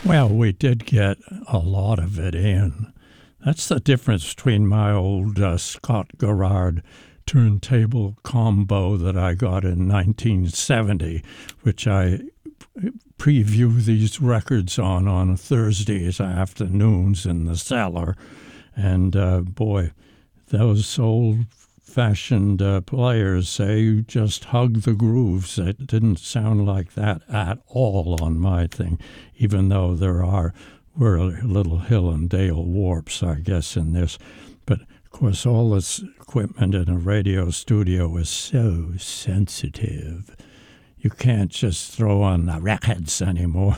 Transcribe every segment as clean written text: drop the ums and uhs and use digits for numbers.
Well, we did get a lot of it in. That's the difference between my old Scott Garrard turntable combo that I got in 1970, which I preview these records on Thursdays afternoons in the cellar. And boy, those old-fashioned players, they just hug the grooves. It didn't sound like that at all on my thing, even though were a little Hill and Dale warps, I guess, in this. But, of course, all this equipment in a radio studio is so sensitive. You can't just throw on the records anymore.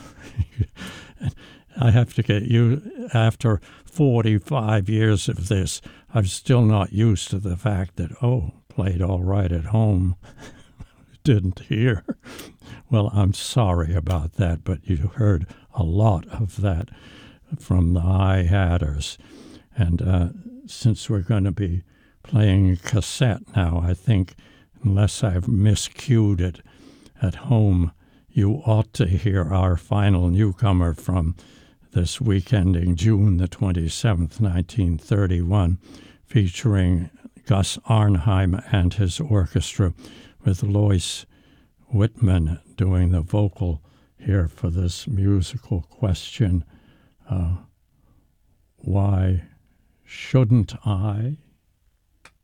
I have to get you, after 45 years of this, I'm still not used to the fact that, played all right at home, didn't hear. Well, I'm sorry about that, but you heard a lot of that from the hi-hatters. And since we're going to be playing a cassette now, I think, unless I've miscued it at home, you ought to hear our final newcomer from this week ending June the 27th, 1931, featuring Gus Arnheim and his orchestra, with Lois Whitman doing the vocal here for this musical question, Why Shouldn't I?